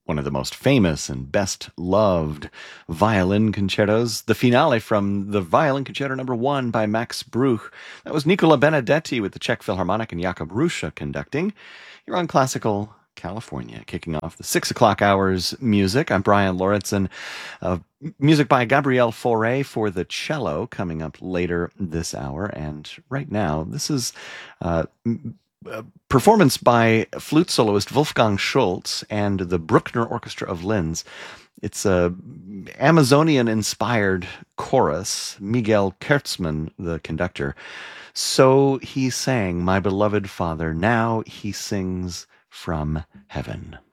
one of the most famous and best loved violin concertos, the finale from the Violin Concerto Number 1 by Max Bruch. That was Nicola Benedetti with the Czech Philharmonic and Jakub Ruscha conducting. You're on Classical California, kicking off the 6 o'clock hours music. I'm Brian Lauritsen. Music by Gabriel Fauré for the cello coming up later this hour. And right now, this is performance by flute soloist Wolfgang Schultz and the Bruckner Orchestra of Linz. It's a Amazonian-inspired chorus. Miguel Kurtzman, the conductor. So he sang, "My beloved Father, now he sings from heaven."